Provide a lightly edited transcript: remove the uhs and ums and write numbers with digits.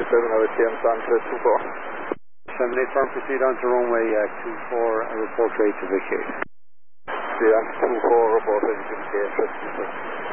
out James on to 24. 78 firm, proceed on to runway 24 and report rate to vacate. Yeah, 24, report rate to vacate.